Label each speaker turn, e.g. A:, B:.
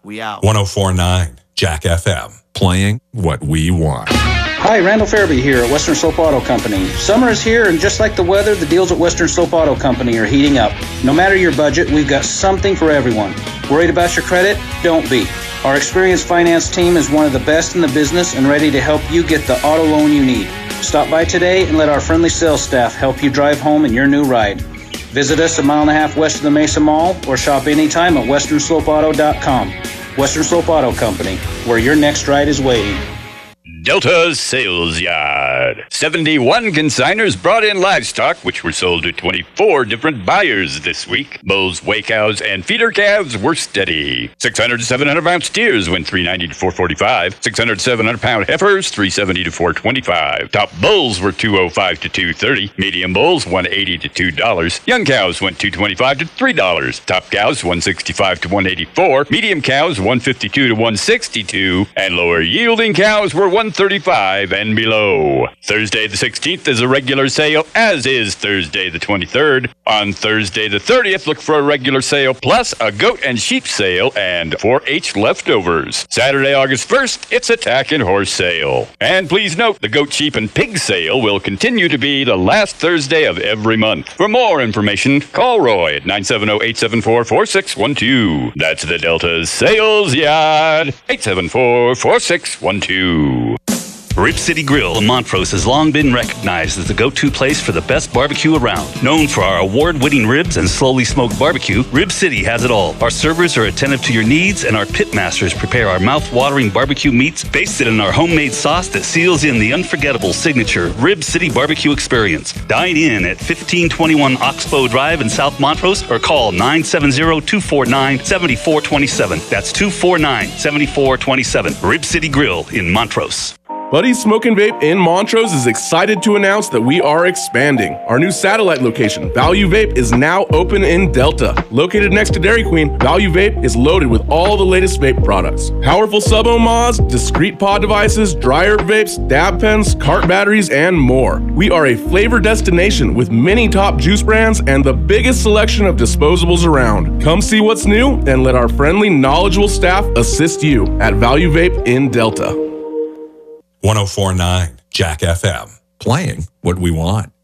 A: We out.
B: 104.9 Jack FM, playing what we want.
C: Hi, Randall Fairby here at Western Slope Auto Company. Summer is here, and just like the weather, the deals at Western Slope Auto Company are heating up. No matter your budget, we've got something for everyone. Worried about your credit? Don't be. Our experienced finance team is one of the best in the business and ready to help you get the auto loan you need. Stop by today and let our friendly sales staff help you drive home in your new ride. Visit us a mile and a half west of the Mesa Mall or shop anytime at westernslopeauto.com. Western Slope Auto Company, where your next ride is waiting.
D: Delta's Sales Yard. 71 consigners brought in livestock, which were sold to 24 different buyers this week. Bulls, weigh cows, and feeder calves were steady. 600 to 700 pound steers went $390 to $445. 600 to 700 pound heifers, $370 to $425. Top bulls were $205 to $230. Medium bulls, $180 to $2. Young cows went $225 to $3. Top cows, $165 to $184. Medium cows, $152 to $162. And lower yielding cows were $135 and below. Thursday the 16th is a regular sale, as is Thursday the 23rd. On Thursday the 30th, look for a regular sale plus a goat and sheep sale and 4-H leftovers. Saturday, August 1st, it's a tack and horse sale. And please note, the goat, sheep, and pig sale will continue to be the last Thursday of every month. For more information, call Roy at 970-874-4612. That's the Delta's Sales Yard, 874-4612.
E: Rib City Grill in Montrose has long been recognized as the go-to place for the best barbecue around. Known for our award-winning ribs and slowly smoked barbecue, Rib City has it all. Our servers are attentive to your needs, and our pit masters prepare our mouth-watering barbecue meats basted in our homemade sauce that seals in the unforgettable signature Rib City barbecue experience. Dine in at 1521 Oxbow Drive in South Montrose or call 970-249-7427. That's 249-7427. Rib City Grill in Montrose.
F: Buddy's Smoke and Vape in Montrose is excited to announce that we are expanding. Our new satellite location, Value Vape, is now open in Delta. Located next to Dairy Queen, Value Vape is loaded with all the latest vape products. Powerful sub-ohm mods, discrete pod devices, dryer vapes, dab pens, cart batteries, and more. We are a flavor destination with many top juice brands and the biggest selection of disposables around. Come see what's new and let our friendly, knowledgeable staff assist you at Value Vape in Delta.
B: 104.9 Jack FM, playing what we want.